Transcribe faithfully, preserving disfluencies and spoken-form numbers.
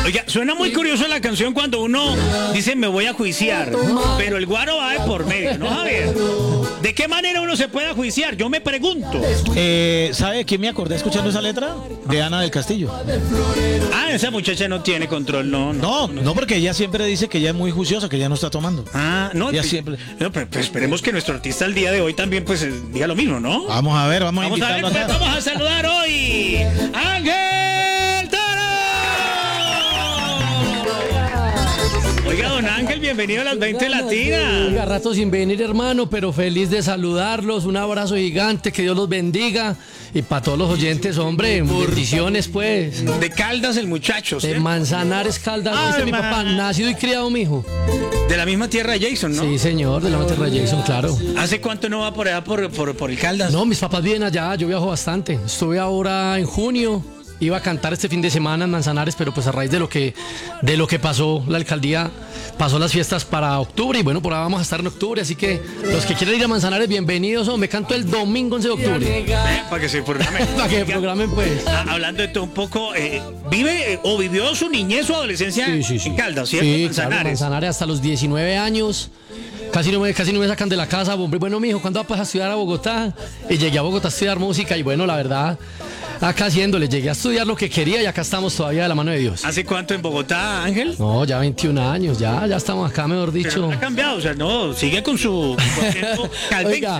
Oiga, suena muy curioso la canción cuando uno dice me voy a juiciar, pero el guaro va de por medio, ¿no, Javier? ¿De qué manera uno se puede juiciar? Yo me pregunto. Eh, ¿Sabe de quién me acordé escuchando esa letra? De Ana del Castillo. Ah, esa muchacha no tiene control, no. No, no, porque ella siempre dice que ella es muy juiciosa, que ella no está tomando. Ah, no, Ella pues, siempre. no, pues, pues esperemos que nuestro artista el día de hoy también pues eh, diga lo mismo, ¿no? Vamos a ver, vamos a Vamos a ver, invitarlo pues, acá. vamos a saludar hoy Ángel Toro. Oiga, don Ángel, bienvenido a las veinte Latinas. Oiga, rato sin venir, hermano, pero feliz de saludarlos. Un abrazo gigante, que Dios los bendiga. Y para todos los oyentes, hombre, bendiciones, pues. De Caldas el muchacho, ¿sí? De Manzanares, Caldas, Ay, dice mi man. papá, nacido y criado, mijo. De la misma tierra de Jason, ¿no? Sí, señor, de la Materra Jason, claro. ¿Hace cuánto no va por allá por, por, por el Caldas? No, mis papás vienen allá, yo viajo bastante. Estuve ahora en junio. Iba a cantar este fin de semana en Manzanares, pero pues a raíz de lo que de lo que pasó, la alcaldía pasó las fiestas para octubre y bueno, por ahora vamos a estar en octubre, así que los que quieran ir a Manzanares, bienvenidos. Oh, me canto el domingo once de octubre. Eh, para que se programen. Para que programen, pues. Ah, hablando de todo un poco, eh, ¿vive eh, o vivió su niñez o adolescencia Sí, sí, sí. en Caldas, cierto? Sí, Manzanares. claro, Manzanares hasta los diecinueve años. Casi no, me, casi no me sacan de la casa, hombre. Bueno, mijo, ¿cuándo vas a estudiar a Bogotá? Y llegué a Bogotá a estudiar música y bueno, la verdad, acá haciéndole, llegué a estudiar lo que quería y acá estamos todavía de la mano de Dios. ¿Hace cuánto en Bogotá, Ángel? No, ya veintiún años, ya, ya estamos acá, mejor Pero dicho. no ha cambiado, o sea, no, sigue con su... con su caldense. Oiga,